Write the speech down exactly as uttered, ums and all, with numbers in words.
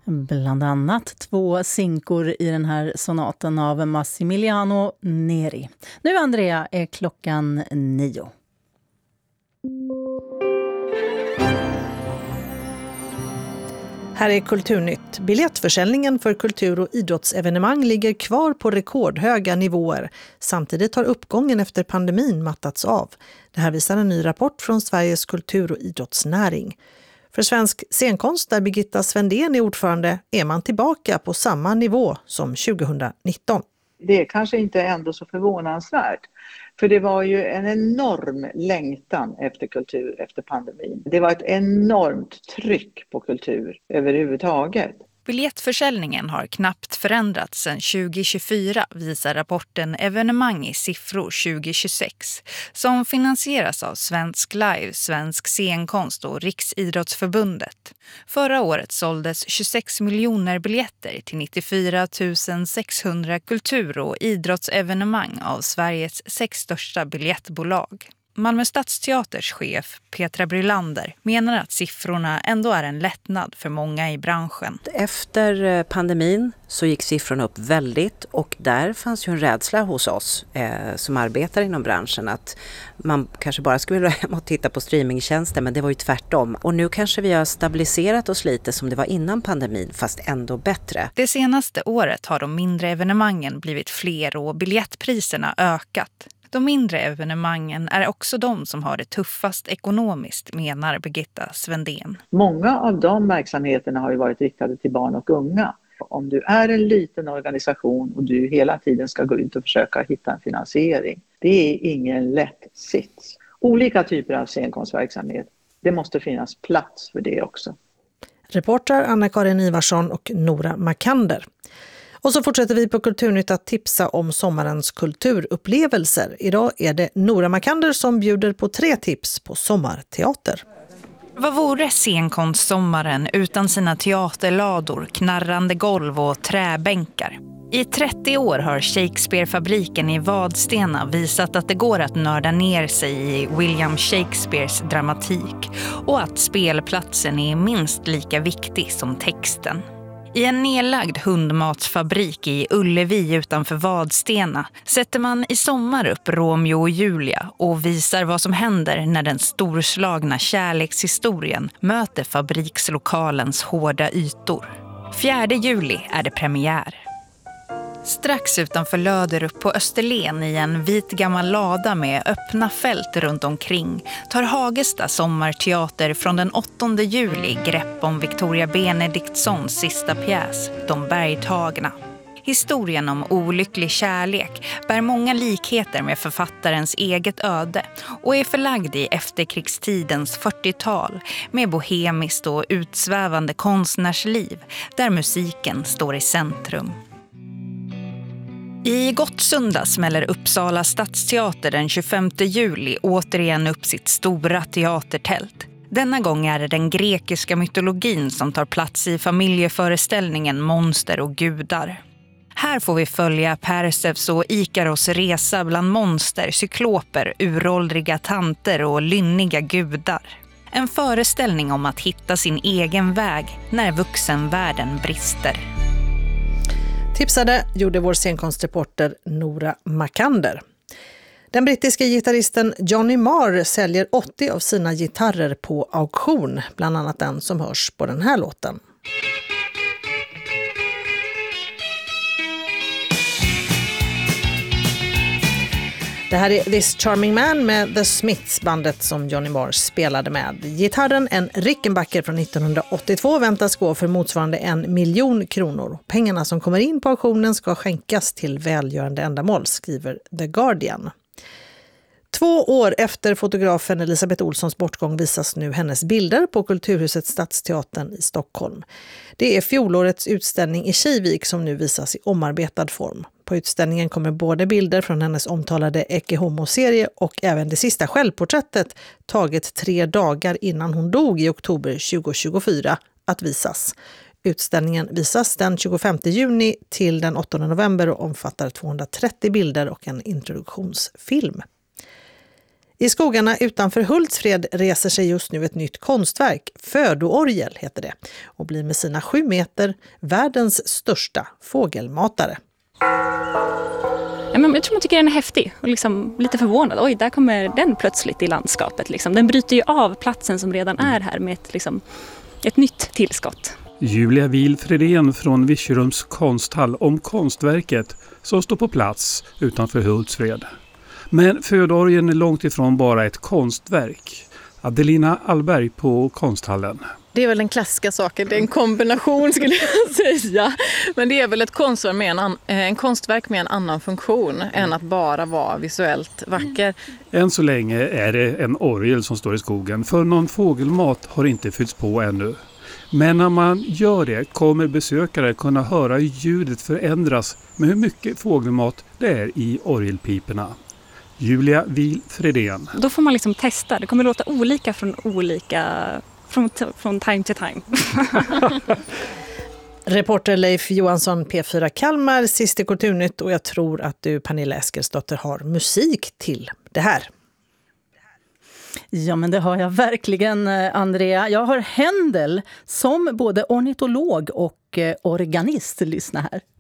Bland annat två sinkor i den här sonaten av Massimiliano Neri. Nu, Andrea, är klockan nio. Här är Kulturnytt. Biljettförsäljningen för kultur- och idrottsevenemang ligger kvar på rekordhöga nivåer. Samtidigt har uppgången efter pandemin mattats av. Det här visar en ny rapport från Sveriges kultur- och idrottsnäring. För svensk scenkonst, där Birgitta Svendén är ordförande, är man tillbaka på samma nivå som tjugonitton. Det är kanske inte ändå så förvånansvärt. För det var ju en enorm längtan efter kultur efter pandemin. Det var ett enormt tryck på kultur överhuvudtaget. Biljettförsäljningen har knappt förändrats sedan tjugo tjugofyra, visar rapporten Evenemang i siffror tjugo tjugosex, som finansieras av Svensk Live, Svensk Scenkonst och Riksidrottsförbundet. Förra året såldes tjugosex miljoner biljetter till nittiofyra tusen sexhundra kultur- och idrottsevenemang av Sveriges sex största biljettbolag. Malmö Stadsteaters chef Petra Brylander menar att siffrorna ändå är en lättnad för många i branschen. Efter pandemin så gick siffrorna upp väldigt, och där fanns ju en rädsla hos oss eh, som arbetar inom branschen att man kanske bara skulle vilja hem och titta på streamingtjänster, men det var ju tvärtom. Och nu kanske vi har stabiliserat oss lite som det var innan pandemin, fast ändå bättre. Det senaste året har de mindre evenemangen blivit fler och biljettpriserna ökat. De mindre evenemangen är också de som har det tuffast ekonomiskt, menar Birgitta Svendén. Många av de verksamheterna har ju varit riktade till barn och unga. Om du är en liten organisation och du hela tiden ska gå ut och försöka hitta en finansiering, det är ingen lätt sits. Olika typer av scenkonstverksamhet, det måste finnas plats för det också. Reporter Anna-Karin Ivarsson och Nora Makander. Och så fortsätter vi på Kulturnytt att tipsa om sommarens kulturupplevelser. Idag är det Nora Makander som bjuder på tre tips på sommarteater. Vad vore scenkonstsommaren utan sina teaterlador, knarrande golv och träbänkar? I trettio år har Shakespeare-fabriken i Vadstena visat att det går att nörda ner sig i William Shakespeares dramatik och att spelplatsen är minst lika viktig som texten. I en nedlagd hundmatsfabrik i Ullevi utanför Vadstena sätter man i sommar upp Romeo och Julia och visar vad som händer när den storslagna kärlekshistorien möter fabrikslokalens hårda ytor. fjärde juli är det premiär. Strax utanför Löderup på Österlen, i en vit gammal lada med öppna fält runt omkring, tar Hagesta sommarteater från den åttonde juli grepp om Victoria Benediktssons sista pjäs, De bergtagna. Historien om olycklig kärlek bär många likheter med författarens eget öde och är förlagd i efterkrigstidens fyrtiotal med bohemiskt och utsvävande konstnärsliv där musiken står i centrum. I Gottsunda smäller Uppsala Stadsteater den tjugofemte juli återigen upp sitt stora teatertält. Denna gång är det den grekiska mytologin som tar plats i familjeföreställningen Monster och gudar. Här får vi följa Perseus och Ikaros resa bland monster, cykloper, uråldriga tanter och lynniga gudar. En föreställning om att hitta sin egen väg när vuxenvärlden brister. Tipsade gjorde vår scenkonstreporter Nora Makander. Den brittiska gitarristen Johnny Marr säljer åttio av sina gitarrer på auktion, bland annat den som hörs på den här låten. Det här är This Charming Man med The Smiths, bandet som Johnny Marr spelade med. Gitarren, en Rickenbacker från nittonhundraåttiotvå, väntas gå för motsvarande en miljon kronor. Pengarna som kommer in på auktionen ska skänkas till välgörande ändamål, skriver The Guardian. Två år efter fotografen Elisabeth Olssons bortgång visas nu hennes bilder på Kulturhuset Stadsteatern i Stockholm. Det är fjolårets utställning i Kivik som nu visas i omarbetad form. På utställningen kommer både bilder från hennes omtalade Ecce Homo-serie och även det sista självporträttet, taget tre dagar innan hon dog i oktober tjugohundratjugofyra, att visas. Utställningen visas den tjugofemte juni till den åttonde november och omfattar tvåhundratrettio bilder och en introduktionsfilm. I skogarna utanför Hultsfred reser sig just nu ett nytt konstverk. Födoorgel heter det och blir med sina sju meter världens största fågelmatare. Ja, men jag tror man tycker den är häftig och liksom lite förvånad. Oj, där kommer den plötsligt i landskapet. Liksom. Den bryter ju av platsen som redan är här med ett, liksom, ett nytt tillskott. Julia Wil Fredén från Virserums konsthall om konstverket som står på plats utanför Hultsfred. Men födoorgeln är långt ifrån bara ett konstverk. Adelina Allberg på konsthallen. Det är väl den klassiska saken, det är en kombination skulle jag säga. Men det är väl ett konstverk med en, an- en konstverk med en annan funktion än att bara vara visuellt vacker. Än så länge är det en orgel som står i skogen, för någon fågelmat har inte fyllts på ännu. Men när man gör det kommer besökare kunna höra hur ljudet förändras med hur mycket fågelmat det är i orgelpiporna. Julia Wil Fredén. Då får man liksom testa, det kommer låta olika från olika... Från, från time to time. Reporter Leif Johansson, P fyra Kalmar, sist i Kulturnytt, och jag tror att du, Pernilla Eskilsdotter, har musik till det här. Ja, men det har jag verkligen, Andrea. Jag har Händel som både ornitolog och organist. Lyssna här.